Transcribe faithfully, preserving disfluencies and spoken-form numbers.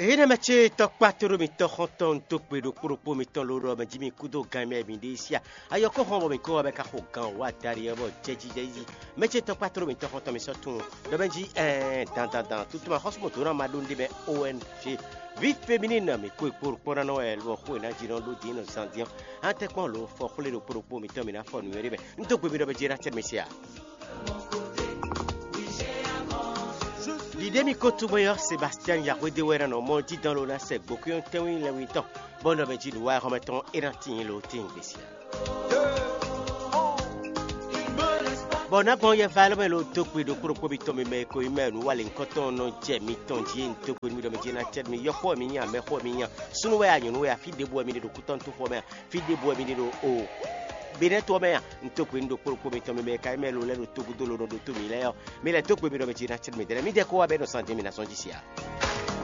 Ina mace tok paturu mi to honton tok pe do kurupo mi ton loro ma jimi kudo game mi desia ayoko homo mi ko be ka ho gan wa dari bo jeji jeji mace tok paturu mi to honton mi sotun do benji eh dan dan dan tout ma hosmo to ma donde be O N G vie féminine mi ko pour pour Noël wo ko na jino do dino sandio ante kon lo fo khole do kurupo mi to mi na fo nu rebe tok pe mi do be jira cher mesia. L'idée mi kotu boyor Sébastien Yahweh wera no mo dit dans l'ona sec beaucoup un temps il a huit ans bon ben dit ouais remettons érantin lo ting besia bon na bon ya valo me lo tokwe do kuro ko bito me me ko imenu wale nkoto no je mi ton ji ntokwe mi do me jina ched mi yoko mi nya me ko mi nya sunu we anyu no we afi de bo mi do kuton to fo me fi de bo mi do o bine to me ntokwe ndo kuro ko bito me me kai me lo le do togu do lo do to mi le yo me le tokwe mi do me jina ched mi de mi de ko wa be no sante mi na sonji sia.